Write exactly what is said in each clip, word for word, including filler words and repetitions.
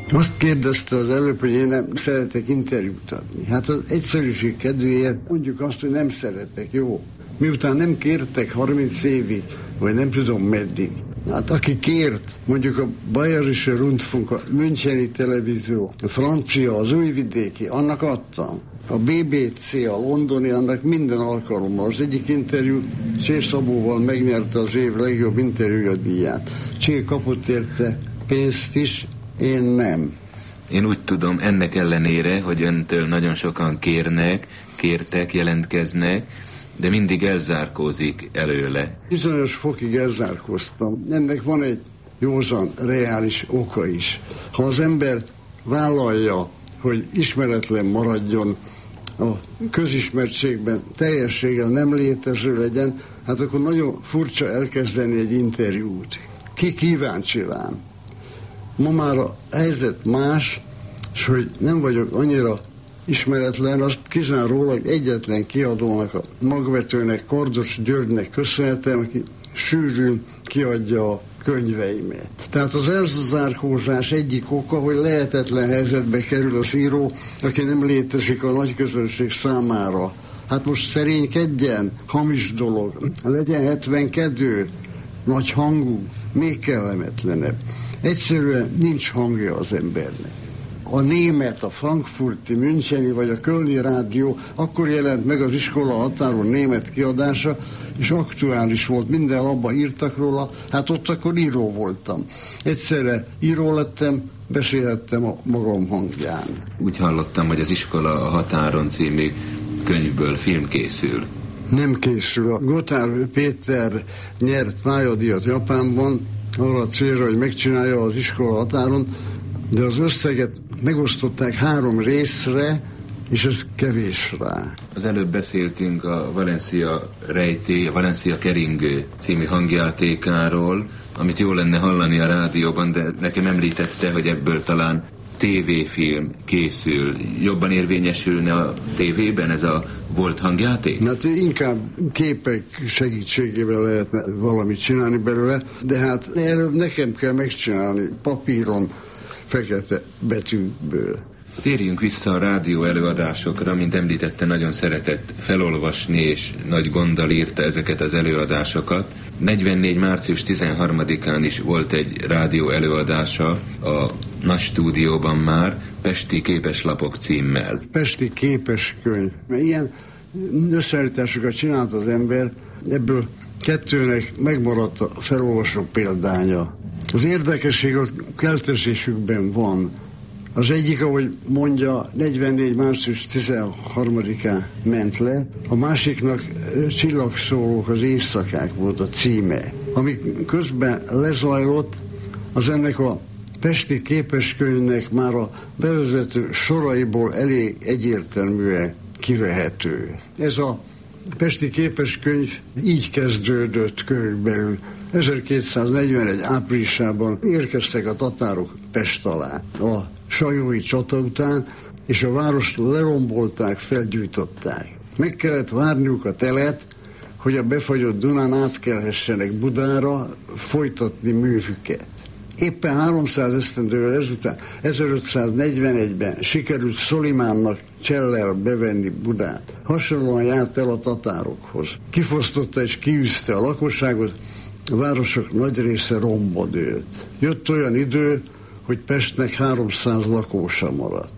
Azt kérdezte az előbb, hogy én nem szeretek interjút adni. Hát az egyszerűség kedvéért mondjuk azt, hogy nem szeretek, jó. Miután nem kértek harminc évig, vagy nem tudom meddig. Hát aki kért, mondjuk a Bayerische Rundfunk, a Müncheni televízió, a francia, az újvidéki, annak adtam. A bé bé cé, a londoni, annak minden alkalommal. Az egyik interjú Csér Szabóval megnyerte az év legjobb interjúja díját. Csér kapott érte pénzt is, én nem. Én úgy tudom, ennek ellenére, hogy öntől nagyon sokan kérnek, kértek, jelentkeznek, de mindig elzárkózik előle. Bizonyos fokig elzárkóztam. Ennek van egy józan, reális oka is. Ha az ember vállalja, hogy ismeretlen maradjon, a közismertségben teljességgel nem létező legyen, hát akkor nagyon furcsa elkezdeni egy interjút. Ki kíváncsi rám? Ma már a helyzet más, és hogy nem vagyok annyira ismeretlen, azt kizárólag egyetlen kiadónak, a Magvetőnek, Kordos Györgynek köszönhetem, aki sűrűn kiadja a könyveimet. Tehát az elzárkózás egyik oka, hogy lehetetlen helyzetbe kerül az író, aki nem létezik a nagy közönség számára. Hát most szerénykedjen, hamis dolog, legyen hetvenkettő, nagy hangú, még kellemetlenebb. Egyszerűen nincs hangja az embernek. A német, a frankfurti, müncheni vagy a kölni rádió akkor jelent meg az iskola határon német kiadása, és aktuális volt, minden labba írtak róla, hát ott akkor író voltam. Egyszerre író lettem, beszélhettem a magam hangján. Úgy hallottam, hogy az Iskola a határon című könyvből film készül. Nem készül. A Gotthard Péter nyert pályadíjat Japánban, arra a célra, hogy megcsinálja az Iskola határon, de az összeget megosztották három részre, és ez kevés rá. Az előbb beszéltünk a Valencia rejtély, a Valencia keringő című hangjátékáról, amit jó lenne hallani a rádióban, de nekem említette, hogy ebből talán tévéfilm készül. Jobban érvényesülne a tévében ez a volt hangjáték? Hát inkább képek segítségével lehetne valamit csinálni belőle, de hát előbb nekem kell megcsinálni papíron, fekete betűkből. Térjünk vissza a rádió előadásokra, mint említette, nagyon szeretett felolvasni, és nagy gonddal írta ezeket az előadásokat. negyvennégy március tizenharmadikán is volt egy rádió előadása a nagy stúdióban már, Pesti képeslapok címmel. Pesti képeskönyv. Mert ilyen összeállításokat csinált az ember, ebből kettőnek megmaradt a felolvasó példánya. Az érdekesség a keltezésükben van. Az egyik, ahogy mondja, negyvennégy március tizenharmadikán ment le, a másiknak Csillagszólók az éjszakák volt a címe. Ami közben lezajlott, az ennek a Pesti képeskönyvnek már a bevezető soraiból elég egyértelműen kivehető. Ez a Pesti képeskönyv így kezdődött körülbelül. ezerkétszáznegyvenegy áprilisában érkeztek a tatárok Pest alá a sajói csata után, és a várost lerombolták, felgyújtották. Meg kellett várniuk a telet, hogy a befagyott Dunán átkelhessenek Budára folytatni művüket. Éppen háromszáz esztendővel ezután, ezerötszáznegyvenegyben sikerült Szolimánnak csellel bevenni Budát. Hasonlóan járt el a tatárokhoz. Kifosztotta és kiűzte a lakosságot, a városok nagy része romba dőlt. Jött olyan idő, hogy Pestnek háromszáz lakósa maradt.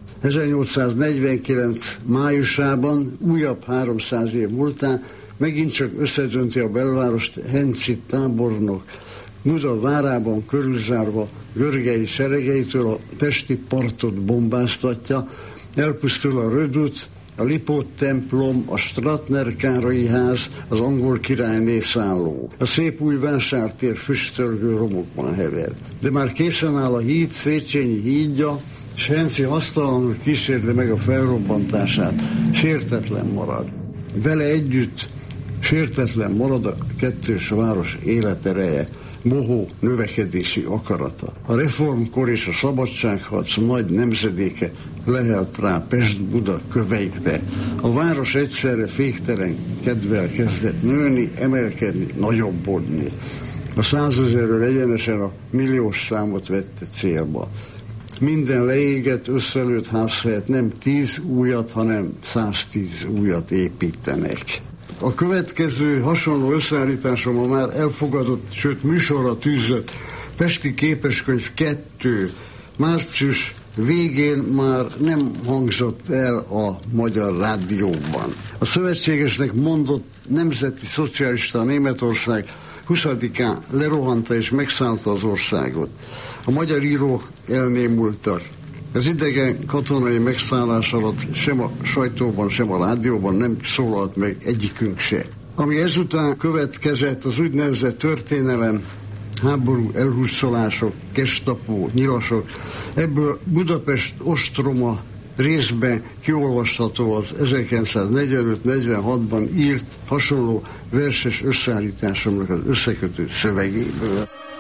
ezernyolcszáznegyvenkilenc májusában, újabb háromszáz év múltán megint csak összedönti a belvárost Henczy tábornok, Buda várában körülzárva görgei seregeitől a pesti partot bombáztatja, elpusztul a Rödut, a Lipót templom, a Stratner Károlyi ház, az angol királyné szálló. A szép új vásártér füstölgő romokban hever. De már készen áll a híd, Széchenyi hídja, és Henczy hasztalanul kísérli meg a felrobbantását. Sértetlen marad. Vele együtt sértetlen marad a kettős város életereje, mohó növekedési akarata. A reformkor és a szabadságharc nagy nemzedéke lehelt rá Pest-Buda köveikre. A város egyszerre féktelen kedvel kezdett nőni, emelkedni, nagyobbodni. A százezerről egyenesen a milliós számot vette célba. minden leégett, összelőtt ház helyett nem tíz újat, hanem száztíz újat építenek. A következő hasonló összeállításom a már elfogadott, sőt műsorra tűzött Pesti Képeskönyv kettő március végén már nem hangzott el a Magyar Rádióban. A szövetségesnek mondott nemzeti szocialista Németország huszadikán lerohanta és megszállta az országot. A magyar írók elnémultak. Az idegen katonai megszállás alatt sem a sajtóban, sem a rádióban nem szólalt meg egyikünk se. Ami ezután következett, az úgynevezett történelem, háború, elhurcolások, gestapó, nyilasok, ebből Budapest ostroma részben kiolvasható az ezerkilencszáznegyvenöt negyvenhatban írt hasonló verses összeállításomnak az összekötő szövegéből.